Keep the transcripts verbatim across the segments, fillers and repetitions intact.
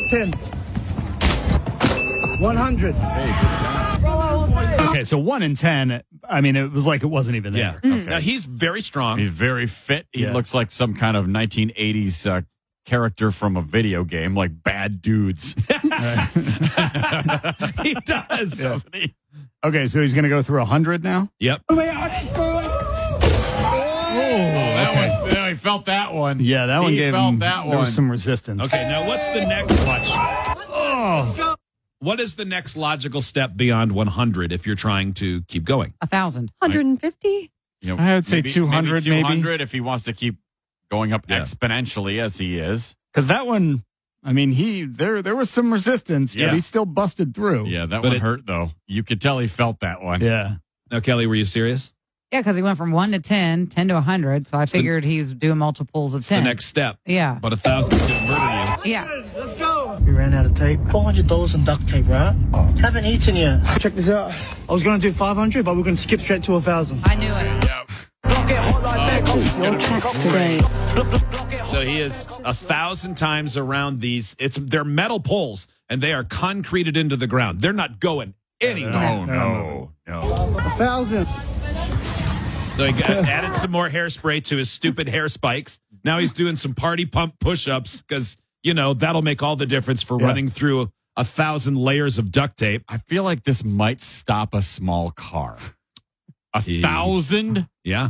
ten. one hundred. Hey, good time. Okay, so one in ten. I mean, it was like it wasn't even Yeah. there. Okay. Okay. Now, he's very strong. He's very fit. He Yeah. looks like some kind of nineteen eighties uh, character from a video game, like Bad Dudes. He does, Yeah. doesn't he? Okay, so he's going to go through one hundred now? Yep. Oh, that one, yeah, he felt that one. Yeah, that one he gave felt him that there one. was some resistance. Okay, now what's the next watch? Oh, What is the next logical step beyond one hundred if you're trying to keep going? A thousand. one hundred fifty? You know, I would say maybe- two hundred, maybe. maybe. two hundred if he wants to keep going up Yeah. exponentially as he is. because that one, I mean, he there there was some resistance, Yeah. but he still busted through. Yeah, that But one it- hurt, though. You could tell he felt that one. Yeah. Now, Kelly, were you serious? Yeah, because he went from one to ten, ten to a hundred. So I figured he's doing multiples of It's the ten. next step. Yeah. But a thousand is going to murder you. Yeah. We ran out of tape. four hundred dollars on duct tape, right? Haven't eaten yet. Check this out. I was going to do five hundred, but we're going to skip straight to one thousand. I knew it. Your tracks today. So he is a thousand times around these. It's they're metal poles, and they are concreted into the ground. They're not going anywhere. No, no, no. one thousand. So he got, added some more hairspray to his stupid hair spikes. Now he's doing some party pump push-ups because, you know, that'll make all the difference for Yeah. running through a thousand layers of duct tape. I feel like this might stop a small car. A Yeah. thousand? Yeah.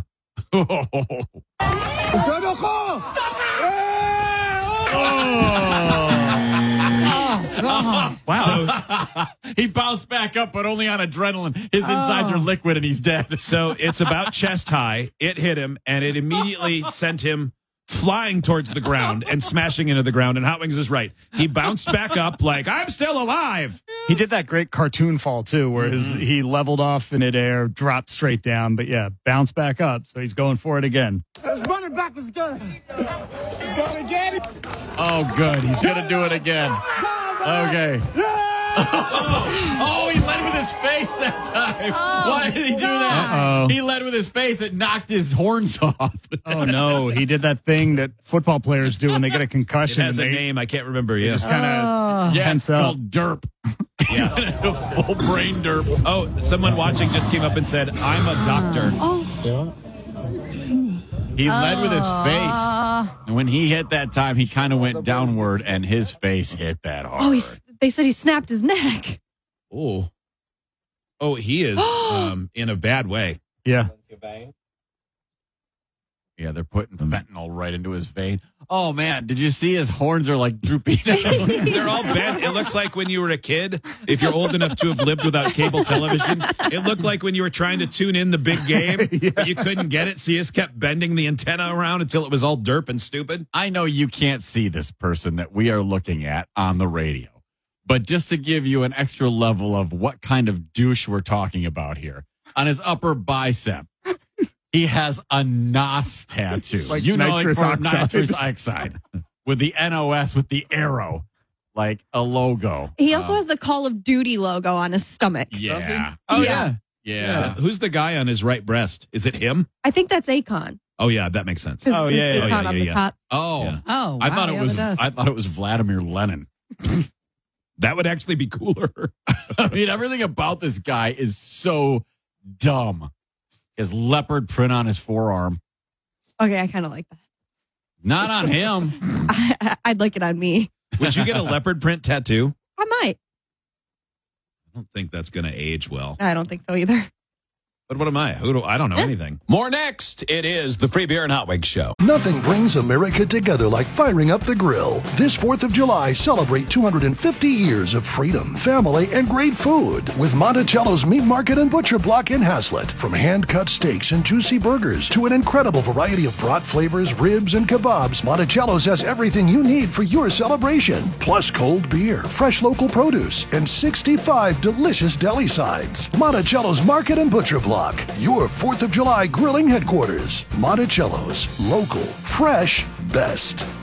Wow. He bounced back up, but only on adrenaline. His insides are liquid and he's dead. So it's about chest high. It hit him, and it immediately sent him flying towards the ground and smashing into the ground. And Hot Wings is right. He bounced back up like, I'm still alive. He did that great cartoon fall too, where his, he leveled off in midair, dropped straight down, but yeah, bounced back up. So he's going for it again. Let's run it back. Let's go. Gotta get it. Oh, good. He's going to do it again. Okay. Oh, he led with his face that time. Why did he do that? Uh-oh. He led with his face. It knocked his horns off. Oh no, he did that thing that football players do when they get a It concussion. has a and they name. I can't remember. Yeah. just kind of Yeah, tense it's up. called derp. Yeah. Full brain derp. Oh, someone watching just came up and said, I'm a doctor. He led with his face. And when he hit that time, he kind of went downward and his face hit that hard. Oh, he's, they said he snapped his neck. Oh. Oh, he is um, in a bad way. Yeah. Yeah, they're putting fentanyl right into his vein. Oh, man. Did you see his horns are like drooping? They're all bent. It looks like when you were a kid, if you're old enough to have lived without cable television, it looked like when you were trying to tune in the big game, but you couldn't get it, so you just kept bending the antenna around until it was all derp and stupid. I know you can't see this person that we are looking at on the radio, but just to give you an extra level of what kind of douche we're talking about here, on his upper bicep, he has a N O S tattoo. Like you know, nitrous like for oxide. nitrous oxide with the N O S with the arrow, like a logo. He also Um, has the Call of Duty logo on his stomach. yeah. Oh, Yeah. Yeah. Uh, who's the guy on his right breast? Is it him? I think that's Akon. Oh, yeah, that makes sense. 'Cause Oh, it's yeah, yeah, Akon yeah, on yeah, the yeah. top. Oh. Yeah. Oh, I wow, thought it yeah, was. does. I thought it was Vladimir Lenin. That would actually be cooler. I mean, everything about this guy is so dumb. His leopard print on his forearm, Okay, I kind of like that. not on him. I, I'd like it on me. Would you get a leopard print tattoo? I might. I don't think that's going to age well. I don't think so either. But what am I? Who do I don't know anything. More next. It is the Free Beer and Hot Wings Show. Nothing brings America together like firing up the grill. This fourth of July, celebrate two hundred fifty years of freedom, family, and great food with Monticello's Meat Market and Butcher Block in Hazlitt. From hand-cut steaks and juicy burgers to an incredible variety of brat flavors, ribs, and kebabs, Monticello's has everything you need for your celebration. Plus cold beer, fresh local produce, and sixty-five delicious deli sides. Monticello's Market and Butcher Block, your fourth of July grilling headquarters. Monticello's, local, fresh, best.